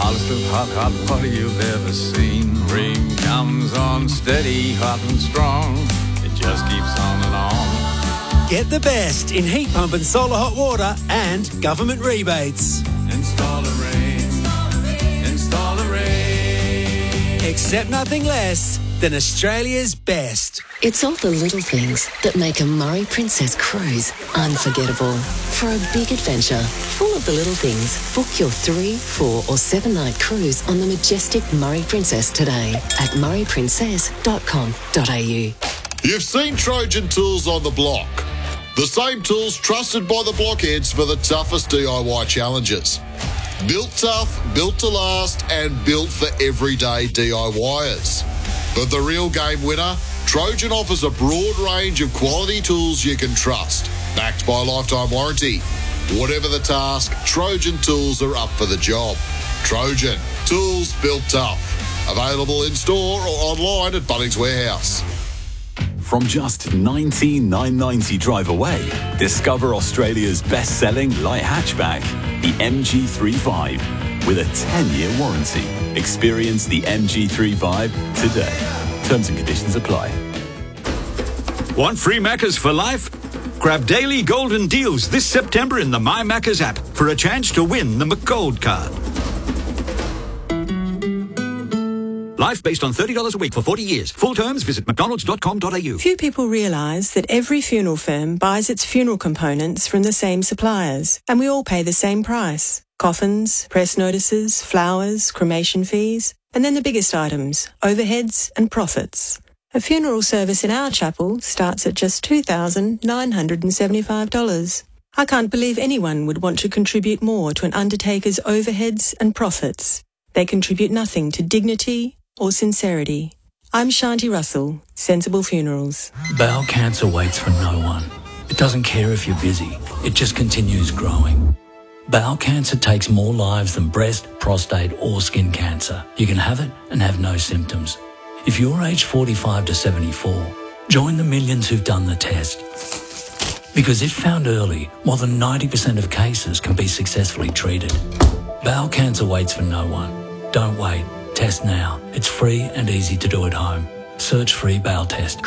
Hottest of hot water you've ever seen. Ream comes on steady, hot and strong. It just keeps on and on. Get the best in heat pump and solar hot water and government rebates. Install a Ream. Install a Ream. Accept nothing less than Australia's best. It's all the little things that make a Murray Princess cruise unforgettable. For a big adventure full of the little things, book your 3, 4 or 7-night cruise on the majestic Murray Princess today at murrayprincess.com.au. You've seen Trojan Tools on the block. The same tools trusted by the blockheads for the toughest DIY challenges. Built tough, built to last, and built for everyday DIYers. But the real game winner, Trojan offers a broad range of quality tools you can trust, backed by lifetime warranty. Whatever the task, Trojan Tools are up for the job. Trojan, tools built tough. Available in store or online at Bunnings Warehouse. From just $19,990 drive away, discover Australia's best-selling light hatchback, the MG3 with a 10-year warranty. Experience the MG3 today. Terms and conditions apply. Want free Maccas for life? Grab daily golden deals this September in the My Maccas app for a chance to win the McGold card. Life based on $30 a week for 40 years. Full terms, visit mcdonalds.com.au. Few people realise that every funeral firm buys its funeral components from the same suppliers, and we all pay the same price. Coffins, press notices, flowers, cremation fees, and then the biggest items, overheads and profits. A funeral service in our chapel starts at just $2,975. I can't believe anyone would want to contribute more to an undertaker's overheads and profits. They contribute nothing to dignity or sincerity. I'm Shanti Russell, Sensible Funerals. Bowel cancer waits for no one. It doesn't care if you're busy. It just continues growing. Bowel cancer takes more lives than breast, prostate or skin cancer. You can have it and have no symptoms. If you're aged 45 to 74, join the millions who've done the test. Because if found early, more than 90% of cases can be successfully treated. Bowel cancer waits for no one. Don't wait. Test now. It's free and easy to do at home. Search free bowel test.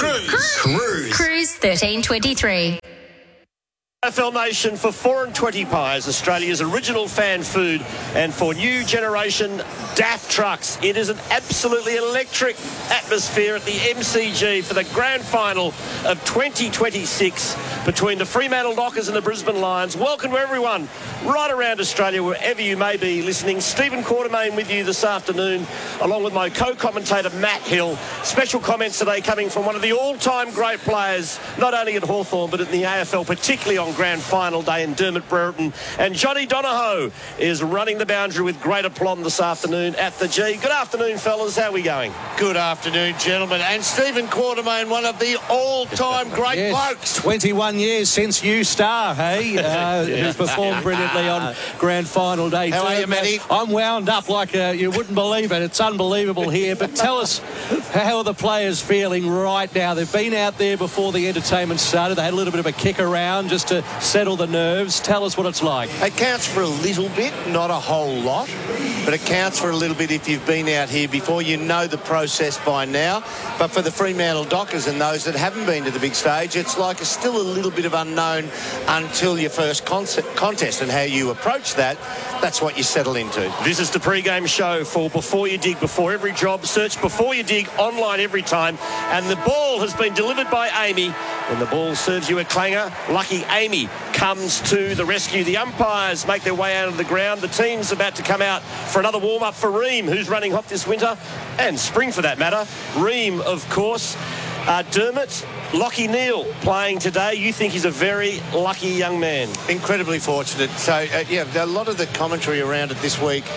Cruise 1323. AFL Nation, for 4 and 20 pies, Australia's original fan food, and for new generation DAF trucks. It is an absolutely electric atmosphere at the MCG for the grand final of 2026 between the Fremantle Dockers and the Brisbane Lions. Welcome to everyone right around Australia, wherever you may be listening. Stephen Quartermain with you this afternoon, along with my co-commentator Matt Hill. Special comments today coming from one of the all-time great players, not only at Hawthorn but in the AFL, particularly on grand final day, in Dermott Brereton. And Johnny Donohoe is running the boundary with great aplomb this afternoon at the G. Good afternoon, fellas. How are we going? Good afternoon, gentlemen. And Stephen Quartermain, one of the all-time great blokes. 21 years since you star, hey? Who's performed brilliantly on grand final day. How are you, Matty? I'm wound up like you wouldn't believe it. It's unbelievable here. But tell us, how are the players feeling right now? They've been out there before the entertainment started. They had a little bit of a kick around just to settle the nerves. Tell us what it's like. It counts for a little bit, not a whole lot, but it counts for a little bit if you've been out here before. You know the process by now. But for the Fremantle Dockers and those that haven't been to the big stage, it's like still a little bit of unknown until your first contest, and how you approach that, that's what you settle into. This is the pre-game show for Before You Dig, before every job. Search Before You Dig online every time. And the ball has been delivered by Amy. When the ball serves you a clanger, lucky Amy comes to the rescue. The umpires make their way out of the ground. The team's about to come out for another warm-up for Ream, who's running hot this winter, and spring for that matter. Ream, of course. Dermott, Lachie Neale playing today. You think he's a very lucky young man. Incredibly fortunate. So, yeah, a lot of the commentary around it this week,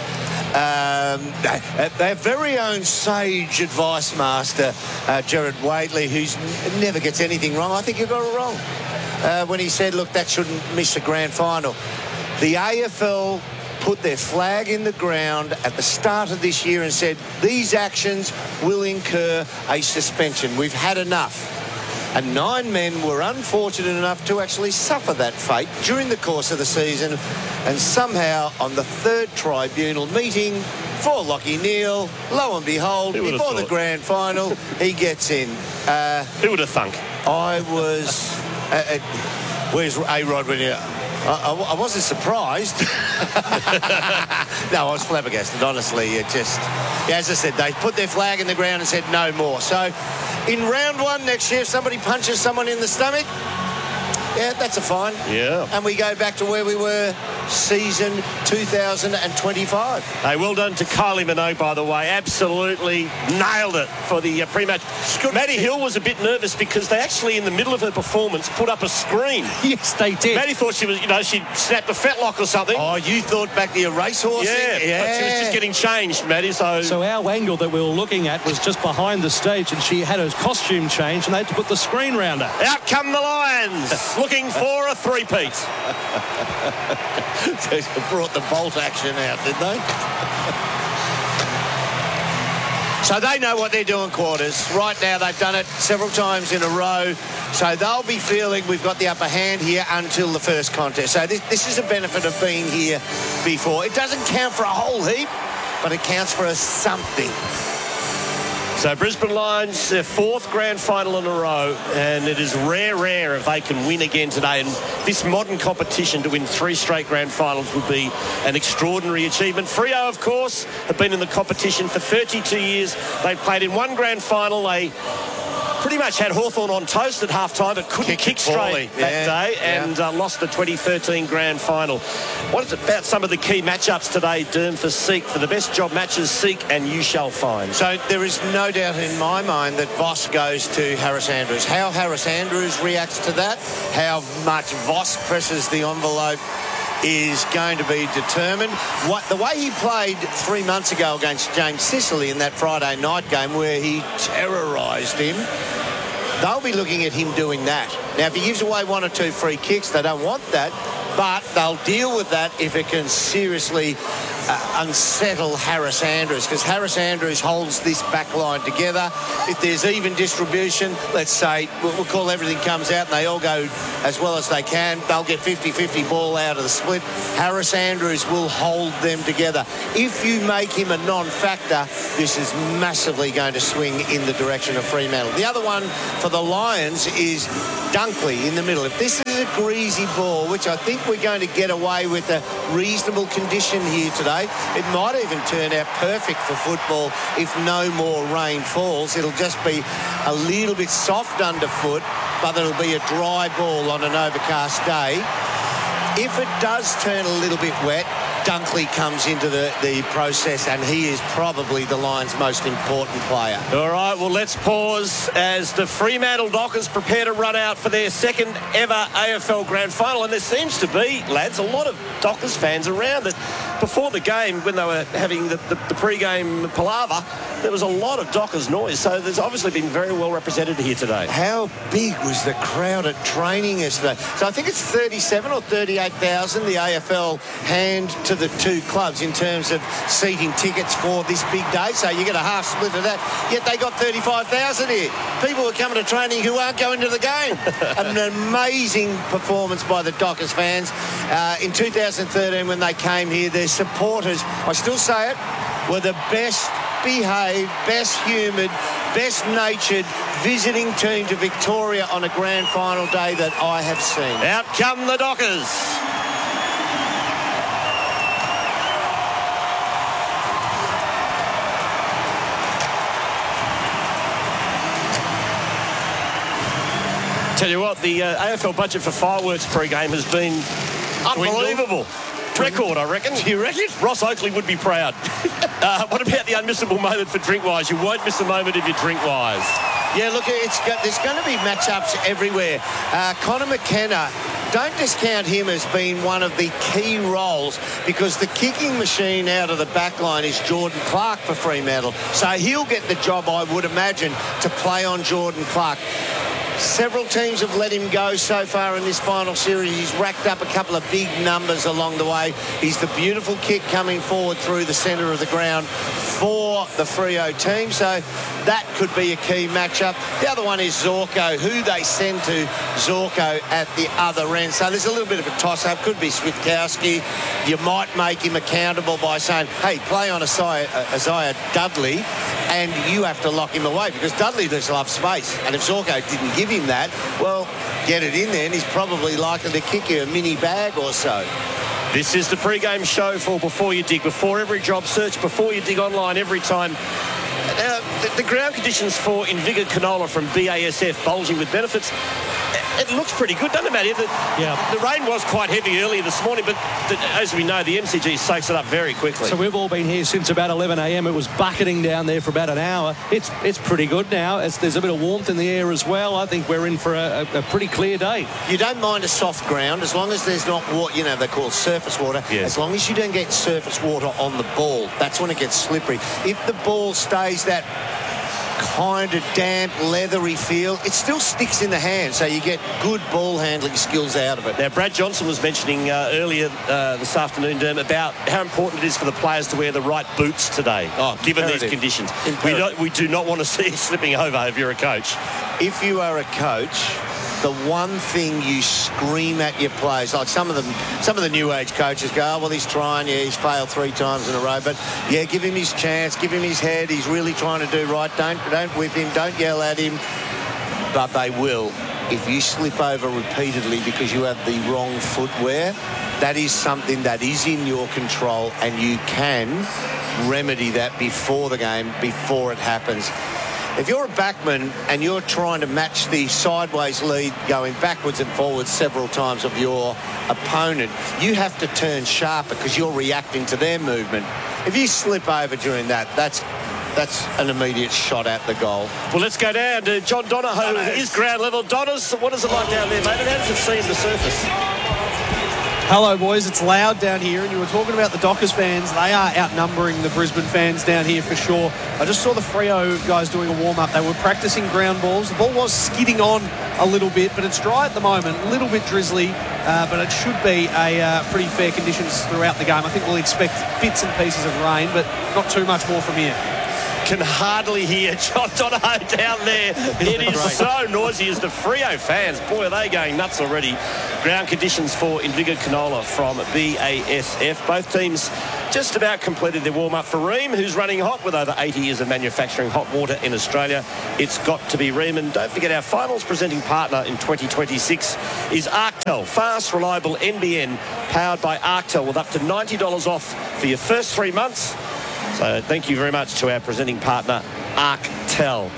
their very own sage advice master, Gerard Whateley, who never gets anything wrong. I think he got it wrong when he said, look, that shouldn't miss a grand final. The AFL put their flag in the ground at the start of this year and said, these actions will incur a suspension. We've had enough. And 9 men were unfortunate enough to actually suffer that fate during the course of the season. And somehow, on the 3rd tribunal meeting for Lachie Neale, lo and behold, before the grand final, he gets in. Who would have thunk? I was... where's A-Rod when you... I wasn't surprised. No, I was flabbergasted, honestly. It just, as I said, they put their flag in the ground and said no more. So in round 1 next year, if somebody punches someone in the stomach, yeah, that's a fine. Yeah. And we go back to where we were season 2025. Hey, well done to Kylie Minogue, by the way. Absolutely nailed it for the pre-match. Maddie Hill was a bit nervous because they actually, in the middle of her performance, put up a screen. Yes, they did. Maddie thought she was, she'd snapped a fetlock or something. Oh, you thought back to your racehorse thing? Yeah. But she was just getting changed, Maddie. So our angle that we were looking at was just behind the stage, and she had her costume changed, and they had to put the screen round her. Out come the Lions, looking for a three-peat. They brought the bolt action out, did they? So they know what they're doing, Quarters. Right now, they've done it several times in a row. So they'll be feeling we've got the upper hand here until the first contest. So this is a benefit of being here before. It doesn't count for a whole heap, but it counts for a something. So Brisbane Lions, their 4th grand final in a row, and it is rare if they can win again today. And this modern competition to win 3 straight grand finals would be an extraordinary achievement. Freo, of course, have been in the competition for 32 years. They've played in 1 grand final. They pretty much had Hawthorn on toast at half-time, but couldn't kick straight that day, and lost the 2013 grand final. What is it about some of the key matchups today, Derm, for Seek? For the best job matches, Seek and You Shall Find. So there is no doubt in my mind that Voss goes to Harris Andrews. How Harris Andrews reacts to that, how much Voss presses the envelope, is going to be determined. The way he played 3 months ago against James Sicily in that Friday night game where he terrorised him, they'll be looking at him doing that. Now, if he gives away 1 or 2 free kicks, they don't want that, but they'll deal with that if it can seriously unsettle Harris Andrews, because Harris Andrews holds this back line together. If there's even distribution, let's say, we'll call everything comes out and they all go as well as they can, they'll get 50-50 ball out of the split. Harris Andrews will hold them together. If you make him a non-factor, this is massively going to swing in the direction of Fremantle. The other one for the Lions is Dunkley in the middle. If this is a greasy ball, which I think we're going to get away with a reasonable condition here today, it might even turn out perfect for football if no more rain falls. It'll just be a little bit soft underfoot, but it'll be a dry ball on an overcast day. If it does turn a little bit wet, Dunkley comes into the process, and he is probably the Lions' most important player. All right, well, let's pause as the Fremantle Dockers prepare to run out for their 2nd ever AFL Grand Final. And there seems to be, lads, a lot of Dockers fans around. That before the game, when they were having the pre-game palaver, there was a lot of Dockers noise. So there's obviously been very well represented here today. How big was the crowd at training yesterday? So I think it's 37 or 38,000 the AFL hand to the 2 clubs in terms of seating tickets for this big day. So you get a half split of that. Yet they got 35,000 here. People were coming to training who aren't going to the game. An amazing performance by the Dockers fans. In 2013, when they came here, their supporters, I still say it, were the best behaved, best humoured, best natured visiting team to Victoria on a grand final day that I have seen. Out come the Dockers. Tell you what, the AFL budget for fireworks pre-game has been unbelievable. Record, I reckon. You reckon? Ross Oakley would be proud. What about the unmissable moment for Drinkwise? You won't miss a moment if you're Drinkwise. Yeah, look, there's going to be matchups everywhere. Connor McKenna, don't discount him as being one of the key roles, because the kicking machine out of the back line is Jordan Clark for Fremantle. So he'll get the job, I would imagine, to play on Jordan Clark. Several teams have let him go so far in this final series. He's racked up a couple of big numbers along the way. He's the beautiful kick coming forward through the centre of the ground for the Freo team. So that could be a key matchup. The other one is Zorko, who they send to Zorko at the other end. So there's a little bit of a toss-up. Could be Switkowski. You might make him accountable by saying, hey, play on Isaiah Dudley, and you have to lock him away because Dudley does love space. And if Zorko didn't give him that, well, get it in there, and he's probably likely to kick you a mini bag or so. This is the pre-game show for Before You Dig. Before every job search, before you dig online every time. The ground conditions for Invigor canola from BASF, bulging with benefits, it looks pretty good, doesn't it, Matty? The rain was quite heavy earlier this morning, but as we know, the MCG soaks it up very quickly. So we've all been here since about 11 a.m. It was bucketing down there for about an hour. It's pretty good now. There's a bit of warmth in the air as well. I think we're in for a pretty clear day. You don't mind a soft ground as long as there's not water, they call surface water. Yes. As long as you don't get surface water on the ball, that's when it gets slippery. If the ball stays that kind of damp, leathery feel, it still sticks in the hand, so you get good ball handling skills out of it. Now, Brad Johnson was mentioning earlier this afternoon, Derm, about how important it is for the players to wear the right boots today, given these conditions. We do not want to see you slipping over if you're a coach. If you are a coach, the one thing you scream at your players, like some of the new age coaches go, well, he's trying, he's failed 3 times in a row, but give him his chance, give him his head, he's really trying to do right, don't whip him, don't yell at him, but they will. If you slip over repeatedly because you have the wrong footwear, that is something that is in your control, and you can remedy that before the game, before it happens. If you're a backman and you're trying to match the sideways lead going backwards and forwards several times of your opponent, you have to turn sharper because you're reacting to their movement. If you slip over during that, that's an immediate shot at the goal. Well, let's go down to John Donohoe. Is ground level. Donners, what is it like down there, mate? And how does it seem the surface? Hello, boys. It's loud down here, and you were talking about the Dockers fans. They are outnumbering the Brisbane fans down here for sure. I just saw the Freo guys doing a warm-up. They were practicing ground balls. The ball was skidding on a little bit, but it's dry at the moment, a little bit drizzly, but it should be a pretty fair conditions throughout the game. I think we'll expect bits and pieces of rain, but not too much more from here. Can hardly hear John Donohoe down there. It is so noisy as the Freo fans. Boy, are they going nuts already. Ground conditions for Invigor canola from BASF. Both teams just about completed their warm-up. For Ream, who's running hot with over 80 years of manufacturing hot water in Australia, it's got to be Ream. And don't forget, our finals presenting partner in 2026 is Arctel. Fast, reliable NBN powered by Arctel with up to $90 off for your first 3 months. So thank you very much to our presenting partner, Arctel.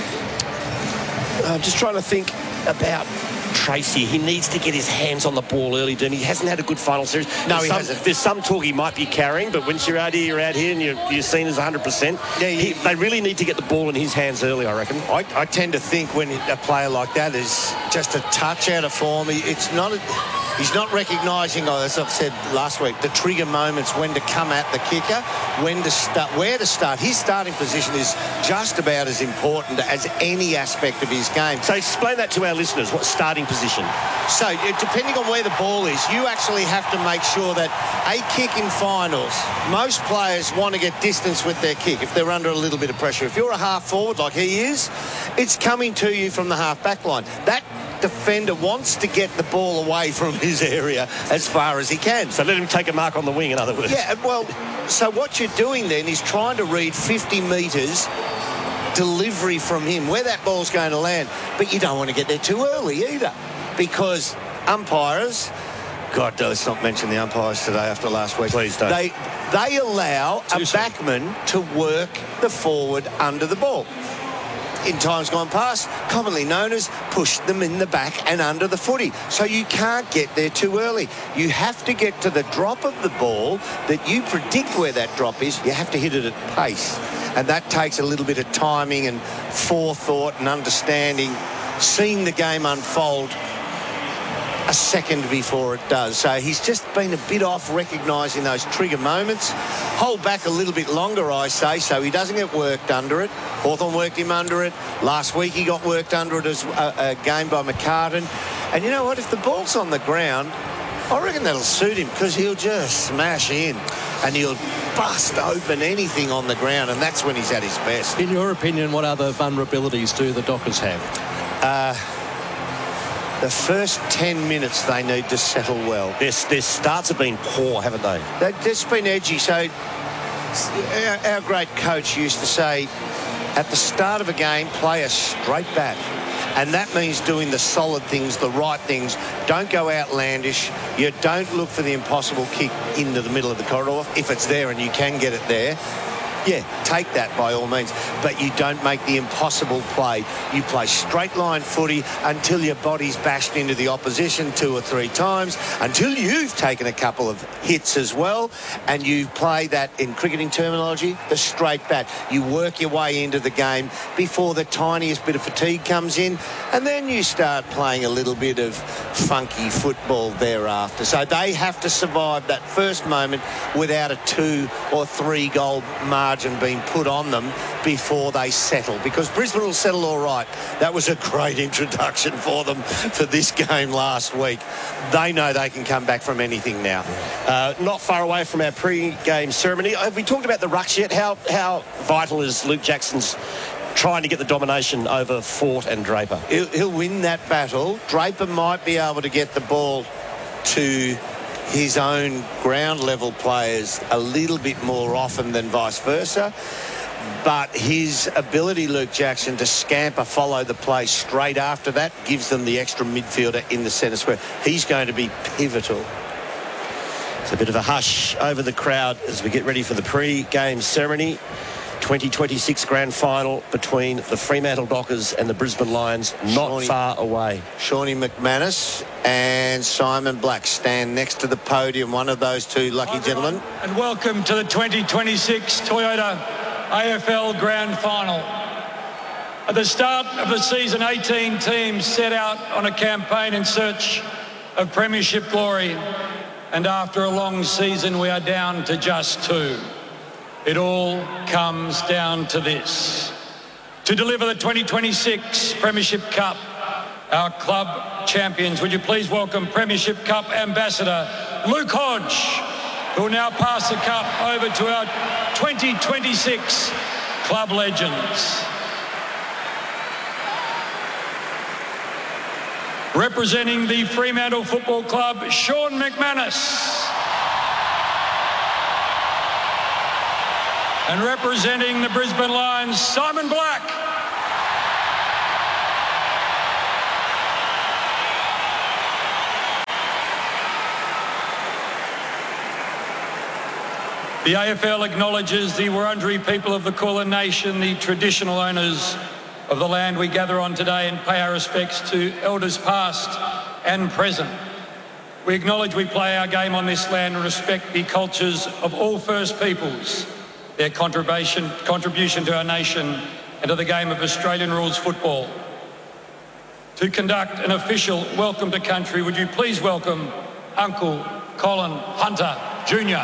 I'm just trying to think about Tracy. He needs to get his hands on the ball early, Dean. He hasn't had a good final series. No, he hasn't. There's some talk he might be carrying, but once you're out here, and you're seen as 100%. They really need to get the ball in his hands early, I reckon. I tend to think when a player like that is just a touch out of form, he's not recognising, as I've said last week, the trigger moments, when to come at the kicker, when to start, where to start. His starting position is just about as important as any aspect of his game. So explain that to our listeners. What starting position? So depending on where the ball is, you actually have to make sure that a kick in finals, most players want to get distance with their kick if they're under a little bit of pressure. If you're a half forward like he is, it's coming to you from the half back line. That defender wants to get the ball away from his area as far as he can. So let him take a mark on the wing, in other words. Yeah, well, so what you're doing then is trying to read 50 metres delivery from him, where that ball's going to land. But you don't want to get there too early either, because umpires, God, let's not mention the umpires today after last week. Please don't. They allow a backman to work the forward under the ball. In times gone past, commonly known as push them in the back and under the footy. So you can't get there too early. You have to get to the drop of the ball that you predict where that drop is. You have to hit it at pace. And that takes a little bit of timing and forethought and understanding, seeing the game unfold a second before it does. So he's just been a bit off recognising those trigger moments. hold back a little bit longer, I say, so he doesn't get worked under it. Hawthorn worked him under it. Last week he got worked under it as a game by McCartan. And you know what? If the ball's on the ground, I reckon that'll suit him because he'll just smash in and he'll bust open anything on the ground, and that's when he's at his best. In your opinion, what other vulnerabilities do the Dockers have? The first 10 minutes they need to settle well. Their starts have been poor, haven't they? They've just been edgy. So our great coach used to say, at the start of a game, play a straight bat. And that means doing the solid things, the right things. Don't go outlandish. You don't look for the impossible kick into the middle of the corridor. If it's there and you can get it there, yeah, take that by all means. But you don't make the impossible play. You play straight line footy until your body's bashed into the opposition 2 or 3 times, until you've taken a couple of hits as well, and you play that, in cricketing terminology, the straight bat. You work your way into the game before the tiniest bit of fatigue comes in, and then you start playing a little bit of funky football thereafter. So they have to survive that first moment without a 2 or 3 goal margin being put on them before they settle, because Brisbane will settle all right. That was a great introduction for them for this game last week. They know they can come back from anything now. Not far away from our pre-game ceremony. Have we talked about the rucks yet? How vital is Luke Jackson's trying to get the domination over Fort and Draper? He'll win that battle. Draper might be able to get the ball to his own ground level players a little bit more often than vice versa, but his ability, Luke Jackson, to scamper, follow the play straight after that, gives them the extra midfielder in the centre square. He's going to be pivotal. It's a bit of a hush over the crowd as we get ready for the pre-game ceremony. 2026 grand final between the Fremantle Dockers and the Brisbane Lions, not far away. Shawnee McManus and Simon Black stand next to the podium, one of those two lucky gentlemen. And welcome to the 2026 Toyota AFL Grand Final. At the start of the season, 18 teams set out on a campaign in search of premiership glory. And after a long season, we are down to just 2. It all comes down to this. To deliver the 2026 Premiership Cup, our club champions, would you please welcome Premiership Cup Ambassador Luke Hodge, who will now pass the cup over to our 2026 club legends. Representing the Fremantle Football Club, Sean McManus. And representing the Brisbane Lions, Simon Black. The AFL acknowledges the Wurundjeri people of the Kulin Nation, the traditional owners of the land we gather on today, and pay our respects to elders past and present. We acknowledge we play our game on this land and respect the cultures of all First Peoples, their contribution to our nation and to the game of Australian rules football. To conduct an official welcome to country, would you please welcome Uncle Colin Hunter Jr.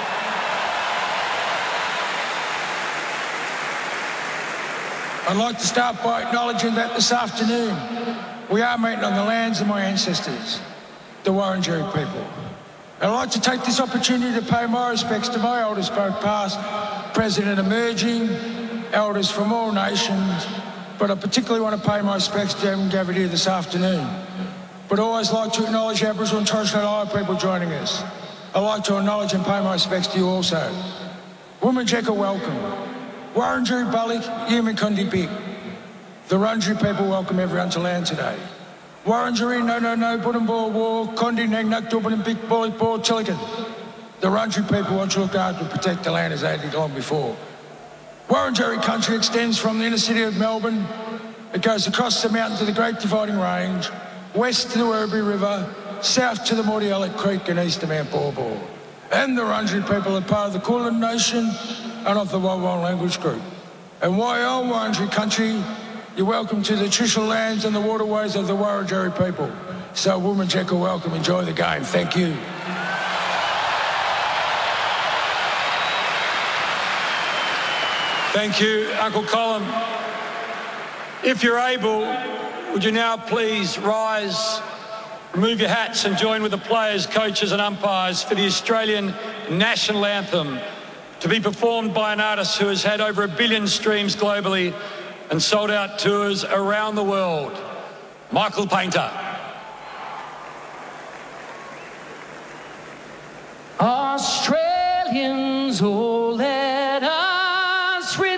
I'd like to start by acknowledging that this afternoon we are meeting on the lands of my ancestors, the Wurundjeri people. I'd like to take this opportunity to pay my respects to my elders, both past, present and emerging, elders from all nations, but I particularly want to pay my respects to everyone gathered here this afternoon. But I always like to acknowledge Aboriginal and Torres Strait Islander people joining us. I'd like to acknowledge and pay my respects to you also. Wominjeka, welcome. Wurundjeri Balik, Yimikundi Big. The Wurundjeri people welcome everyone to land today. Wurundjeri, no, Buddambor War, Kondi, Nangnak, Dubin, and Big Bullet Ball, Tilligan. The Wurundjeri people want to look after and protect the land as they did long before. Wurundjeri country extends from the inner city of Melbourne. It goes across the mountain to the Great Dividing Range, west to the Werribee River, south to the Mordialloc Creek and east to Mount Baw. And the Wurundjeri people are part of the Kulin Nation and of the Walwal language group. And Wyong Wurundjeri country, you're welcome to the traditional lands and the waterways of the Wurundjeri people. So Wominjeka, welcome, enjoy the game. Thank you. Thank you, Uncle Colin. If you're able, would you now please rise, remove your hats and join with the players, coaches and umpires for the Australian National Anthem, to be performed by an artist who has had over 1 billion streams globally and sold out tours around the world, Michael Painter. Australians, oh, let us